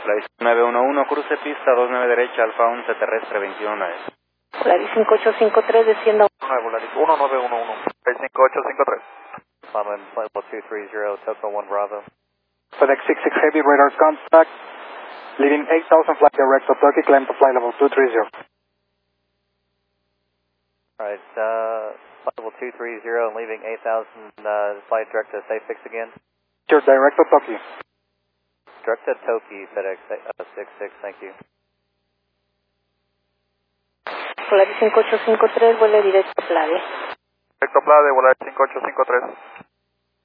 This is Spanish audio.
Volaris 911, cruce pista 29 derecha, Alfa 11, terrestre 219. Volaris 5853, descienda. Volaris 1911, 5853. Climb in flight level 230, Topo 1 Bravo. FedEx 66 Heavy radar contact, leaving 8000 flight direct to Turkey, climb to flight level 230. Alright, flight level 230 and leaving 8000, flight direct to SafeFix again. Sure, direct to Turkey. Direct to Toki, FedEx 66, thank you. Volaris 5853, vuele directo a Plade. Directo a Plade, Volaris 5853.